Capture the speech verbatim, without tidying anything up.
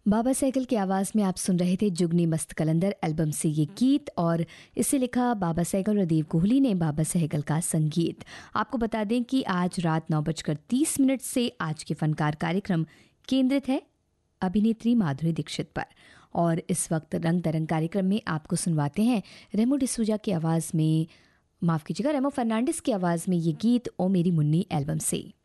बाबा सहगल की आवाज़ में आप सुन रहे थे जुगनी मस्त कलंदर एल्बम से ये गीत, और इसे लिखा बाबा सहगल और देव कोहली ने। बाबा सहगल का संगीत। आपको बता दें कि आज रात नौ बजकर तीस मिनट से आज के फनकार कार्यक्रम केंद्रित है अभिनेत्री माधुरी दीक्षित पर। और इस वक्त रंग दरंग कार्यक्रम में आपको सुनवाते हैं रेमो डिसूजा की आवाज़ में, माफ़ कीजिएगा रेमो फर्नांडिस की आवाज़ में ये गीत ओ मेरी मुन्नी एल्बम से।